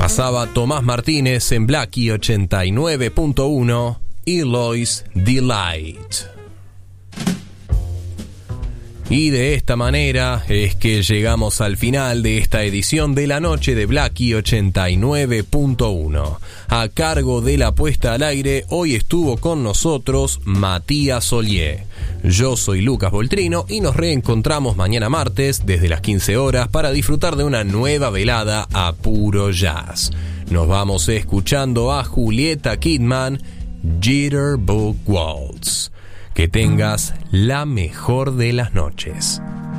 Pasaba Tomás Martínez en Blackie 89.1 y Lois Delight. Y de esta manera es que llegamos al final de esta edición de la noche de Blackie 89.1. A cargo de la puesta al aire, hoy estuvo con nosotros Matías Olié. Yo soy Lucas Voltrino y nos reencontramos mañana martes desde las 15 horas para disfrutar de una nueva velada a puro jazz. Nos vamos escuchando a Julieta Kidman, Jitterbug Waltz. Que tengas la mejor de las noches.